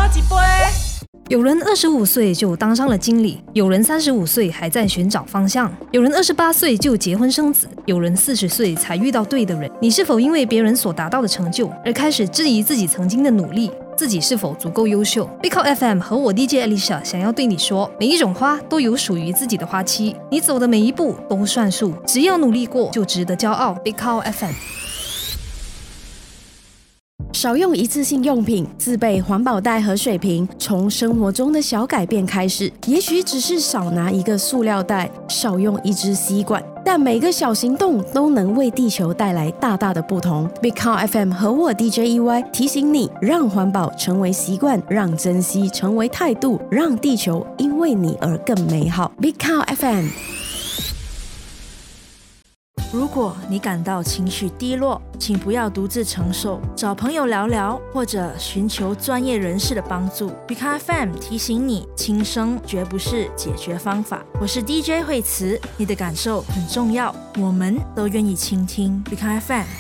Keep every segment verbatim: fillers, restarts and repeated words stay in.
一杯。 有人二十五岁就当上了经理，有人三十五岁还在寻找方向，有人二十八岁就结婚生子，有人四十岁才遇到对的人。你是否因为别人所达到的成就而开始质疑自己曾经的努力？自己是否足够优秀？ Big Cow F M 和我 D J Alicia 想要对你说，每一种花都有属于自己的花期，你走的每一步都算数，只要努力过就值得骄傲。 Big Cow F M。 少用一次性用品，自备环保袋和水瓶，从生活中的小改变开始。也许只是少拿一个塑料袋，少用一支吸管，但每个小行动都能为地球带来大大的不同。Big Cow F M 和我 D J E Y 提醒你，让环保成为习惯，让珍惜成为态度，让地球因为你而更美好。Big Cow F M。 如果你感到情绪低落，请不要独自承受，找朋友聊聊，或者寻求专业人士的帮助。Big Cow F M 提醒你，轻生绝不是解决方法。我是 D J 惠慈，你的感受很重要，我们都愿意倾听。Big Cow F M。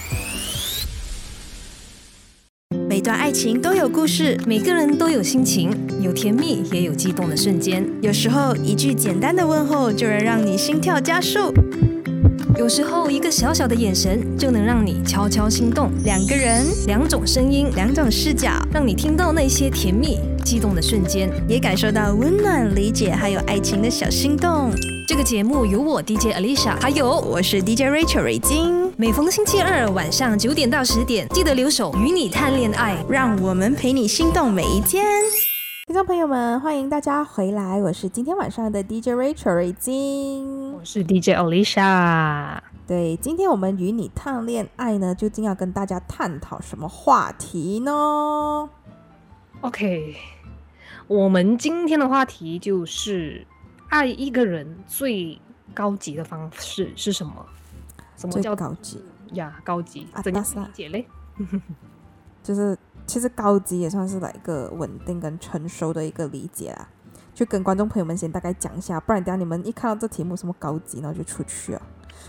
每段爱情都有故事， 每个人都有心情，有甜蜜也有激动的瞬间。 有时候一句简单的问候就能让你心跳加速， 有时候一个小小的眼神就能让你悄悄心动。 两个人， 两种声音， 两种视角， 让你听到那些甜蜜激动的瞬间， 也感受到温暖、理解还有爱情的小心动。 这个节目由我 D J Alicia 还有我是 D J Rachel 瑞金， 每逢星期二晚上九点到十点，记得留守与你谈恋爱， 让我们陪你心动每一天。 听众朋友们，欢迎大家回来，我是今天晚上的 D J Rachel 瑞金， 我是 D J Alicia。 对，今天我们与你谈恋爱呢，究竟要跟大家探讨什么话题呢？ OK， 我们今天的话题就是爱一个人最高级的方式是什么？什么叫最高级呀？高级啊， 怎样理解嘞？ 就是其实高级也算是来一个稳定跟成熟的一个理解啦，就跟观众朋友们先大概讲一下，不然等一下你们一看到这题目什么高级，然后就出去了。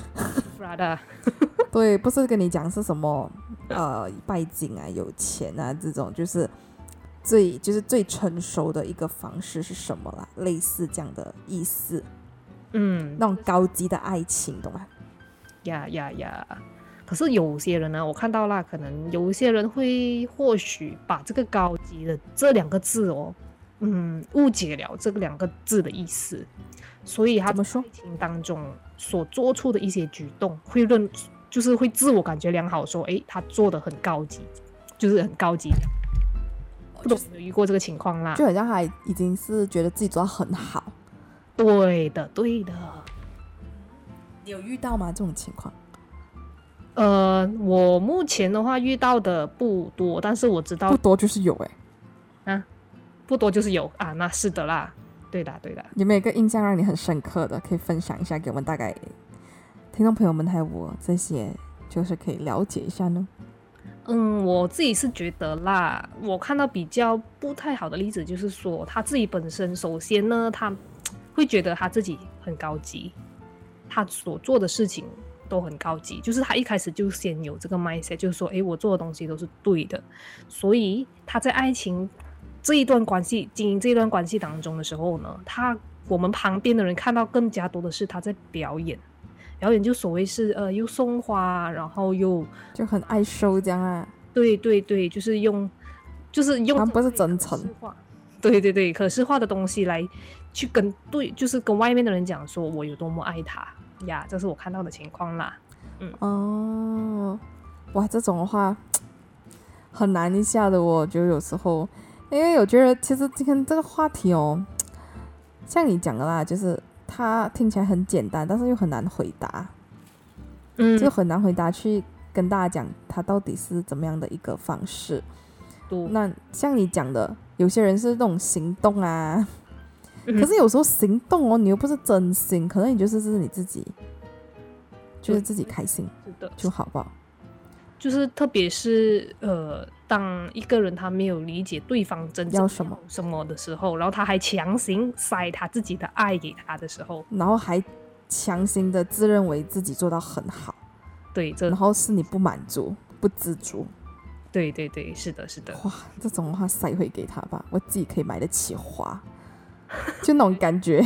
对，不是跟你讲是什么呃拜金啊、有钱啊这种，就是最就是最成熟的一个方式是什么啦？类似这样的意思。 嗯， 那种高级的爱情，懂吗？ 呀呀呀！可是有些人呢，我看到啦，可能有些人会或许把这个高级的这两个字哦，嗯，误解了这个两个字的意思，所以他在爱情当中所做出的一些举动，会认就是会自我感觉良好，说，哎，他做的很高级，就是很高级。不懂有没有遇过这个情况啦？ 就好像他已经是觉得自己做得很好。 对的，对的。 你有遇到吗？这种情况？ 呃，我目前的话遇到的不多，但是我知道不多就是有哎、 欸，啊，不多就是有啊，那是的啦，对的对的。 有没有一个印象让你很深刻的，可以分享一下给我们大概听众朋友们还有我这些，就是可以了解一下呢？ 嗯，我自己是觉得啦，我看到比较不太好的例子就是说，他自己本身首先呢，他会觉得他自己很高级，他所做的事情都很高级，就是他一开始就先有这个 mindset， 就是说，诶，我做的东西都是对的，所以他在爱情这一段关系经营这一段关系当中的时候呢，他我们旁边的人看到更加多的是他在表演，表演就所谓是呃又送花，然后又就很爱收这样啊。 对对对，就是用就是用， 他不是真诚， 对对对，可视化的东西来去跟对，就是跟外面的人讲说我有多么爱他呀，这是我看到的情况啦。嗯哦，哇，这种的话很难一下的，我觉得有时候，因为我觉得其实今天这个话题哦，像你讲的啦，就是它听起来很简单，但是又很难回答，嗯，就很难回答去跟大家讲它到底是怎么样的一个方式。那像你讲的，有些人是那种行动啊，嗯、可是有时候行动哦，你又不是真心，可能你就是是你自己，就是自己开心就好不好？ 就是特别是呃，当一个人他没有理解对方真正要什么什么的时候，然后他还强行塞他自己的爱给他的时候， 然后还强行的自认为自己做到很好， 对，这然后是你不满足、不知足。 对对对，是的是的。 哇，这种的话塞回给他吧，我自己可以买得起花，就那种感觉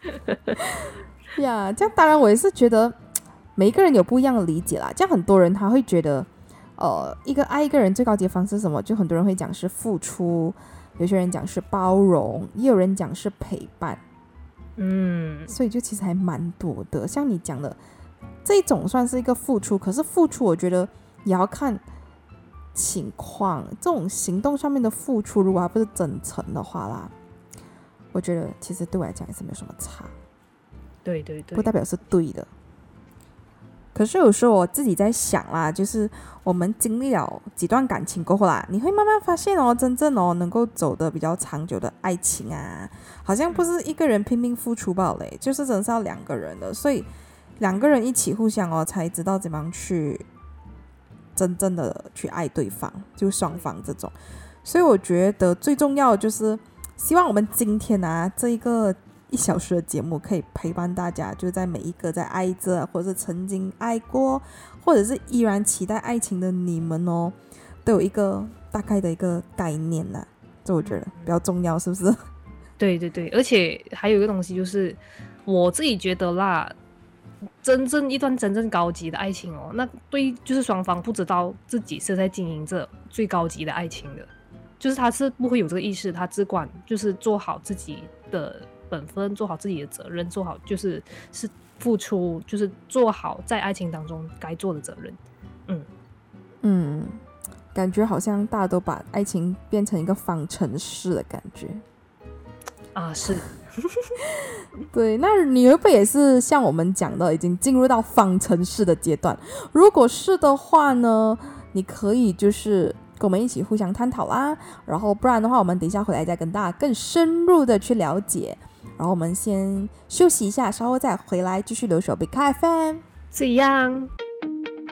呀。这样当然我也是觉得每一个人有不一样的理解啦。这样很多人他会觉得呃，一个爱一个人最高级的方式是什么，就很多人会讲是付出，有些人讲是包容，也有人讲是陪伴。 嗯， 所以就其实还蛮多的。像你讲的这种算是一个付出，可是付出我觉得也要看情况，这种行动上面的付出如果还不是真诚的话啦，我觉得其实对我来讲也是没有什么差。 对对对， 不代表是对的。可是有时候我自己在想啦，就是我们经历了几段感情过后啦，你会慢慢发现哦，真正哦能够走得比较长久的爱情啊，好像不是一个人拼命付出罢了，就是真的是要两个人的，所以两个人一起互相哦，才知道怎么样去真正的去爱对方，就双方这种。所以我觉得最重要的就是希望我们今天啊这一个一小时的节目可以陪伴大家，就在每一个在爱着或者是曾经爱过或者是依然期待爱情的你们哦，都有一个大概的一个概念啦，这我觉得比较重要，是不是？ 对对对，而且还有一个东西就是我自己觉得啦，真正一段真正高级的爱情哦，那对就是双方不知道自己是在经营着最高级的爱情的，就是他是不会有这个意识，他只管就是做好自己的本分，做好自己的责任，做好就是是付出，就是做好在爱情当中该做的责任。嗯嗯，感觉好像大家都把爱情变成一个方程式的感觉啊，是对，那你会不会也是像我们讲的已经进入到方程式的阶段？如果是的话呢，你可以就是跟我们一起互相探讨啦，然后不然的话我们等一下回来再跟大家更深入的去了解。然后我们先休息一下，稍后再回来继续留守 Big Car F M。 这样。